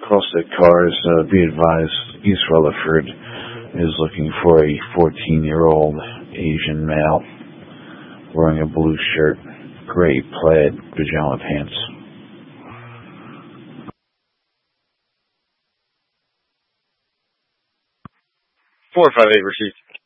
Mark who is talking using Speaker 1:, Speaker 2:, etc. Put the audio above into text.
Speaker 1: Cossack Cars, be advised, East Rutherford is looking for a 14-year-old Asian male wearing a blue shirt, gray plaid pajama pants.
Speaker 2: 458 received.